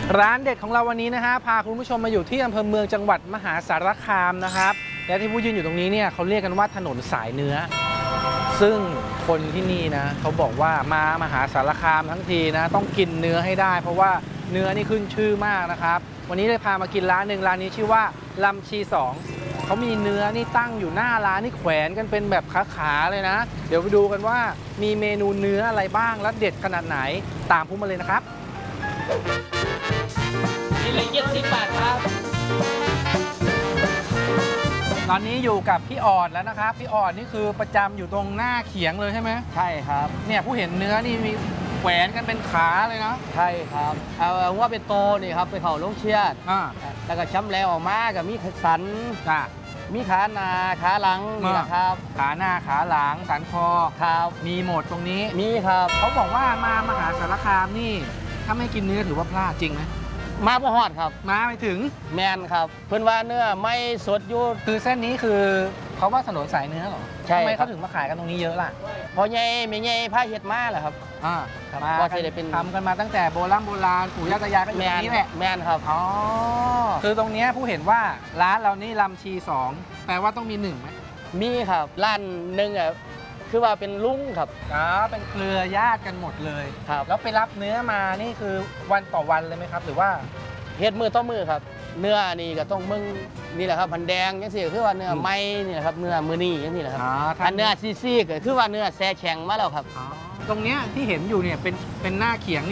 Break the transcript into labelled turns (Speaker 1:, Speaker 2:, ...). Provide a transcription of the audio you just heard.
Speaker 1: ร้านเด็ดของเราวันนี้นะฮะพาคุณผู้ชมมาอยู่ที่อำเภอเมืองจังหวัดมหาสารคามนะครับและที่ผู้ยืนอยู่ตรงนี้เนี่ยเขาเรียกกันว่าถนนสายเนื้อซึ่งคนที่นี่นะเขาบอกว่ามามหาสารคามทั้งทีนะต้องกินเนื้อให้ได้เพราะว่าเนื้อนี่ขึ้นชื่อมากนะครับวันนี้เลยพามากินร้านหนึ่งร้านนี้ชื่อว่าลำชีสองเขามีเนื้อนี่ตั้งอยู่หน้าร้านนี่แขวนกันเป็นแบบขาๆเลยนะเดี๋ยวไปดูกันว่ามีเมนูเนื้ออะไรบ้างและเด็ดขนาดไหนตามผู้มาเลยนะครับนี่เลย70 บาทครับตอนนี้อยู่กับพี่ออดแล้วนะครับพี่ออดนี่คือประจำอยู่ตรงหน้าเขียงเลยใช่ไหม
Speaker 2: ใช่ครับ
Speaker 1: เนี่ยผู้เห็นเนื้อนี่มีแขวนกันเป็นขาเลยนะ
Speaker 2: ใช่ครับเอาว่าเป็นโตนี่ครับไปเข่าลงเชียดแล้วก็ช้ำแล้วออกมากับมีสันมีขาหน้าขาหลังนี่แหละครับ
Speaker 1: ขาหน้าขาหลังสันคอ
Speaker 2: ครับ
Speaker 1: มีหมดตรงนี้
Speaker 2: มีครับ
Speaker 1: เขาบอกว่ามามหาสารคามนี่ถ้าไม่กินเนื้อถือว่าพลาดจริงไหม
Speaker 2: มาบ่ฮอดครับ
Speaker 1: มาไม่ถึง
Speaker 2: แมนครับเพื่อนว่าเนื้อไม่สดอยู่
Speaker 1: คือเส้นนี้คือเขาว่าถนนสายเนื้อเหรอ
Speaker 2: ใช่
Speaker 1: ทำไมเขาถึงมาขายกันตรงนี้เยอะล่ะ
Speaker 2: พอใหญ่ไม่ใหญ่ผ้าเห็ดมาแหละครับ
Speaker 1: มาทำกันมาตั้งแต่โบราณปู่ย่าตายายก็อยู่ตรงนี้แหละ
Speaker 2: แมนครับ
Speaker 1: อ๋อคือตรงนี้ผู้เห็นว่าร้านเรานี่ลำชี2แปลว่าต้องมี1ไหม
Speaker 2: มีครับร้านหนึ่งคือว่าเป็นลุงครับ
Speaker 1: เป็นเครือญาติกันหมดเลย
Speaker 2: ครับ
Speaker 1: แล้วไปรับเนื้อมานี่คือวันต่อวันเลยไหมครับหรือว่า
Speaker 2: เฮ็ดมือต่อมือครับเนื้อนี่ก็ต้องมึงนี่แหละครับพันแดงยังสิคือว่าเนื้อไม้นี่แหละครับเนื้อมือนี่ยังนี่แหละครับอันเนื้อซีก็คือว่าเนื้อแซ่แข็งมาแล้วครับ
Speaker 1: ตรงเนี้ยที่เห็นอยู่เนี่ยเป็นหน้าเขียง